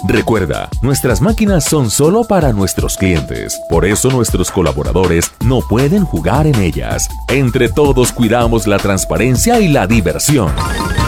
Recuerda, nuestras máquinas son solo para nuestros clientes. Por eso nuestros colaboradores no pueden jugar en ellas. Entre todos cuidamos la transparencia y la diversión.